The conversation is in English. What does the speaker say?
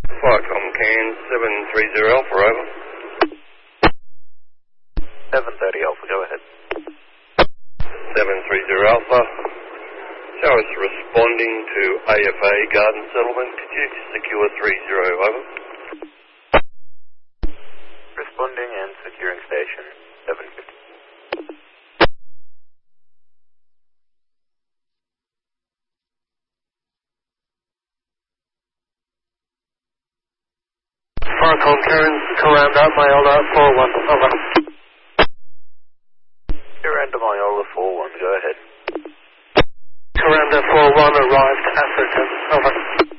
Flightcom Cairns 730 Alpha, over. 730 Alpha, go ahead. 730 Alpha. Show us responding to AFA Garden Settlement. Could you secure 30, over? Responding and securing station 750. Flightcom Cairns, Coranda, Myola 41, over. Coranda, Myola 41, go ahead. Coranda 41 arrived, Atherton, over.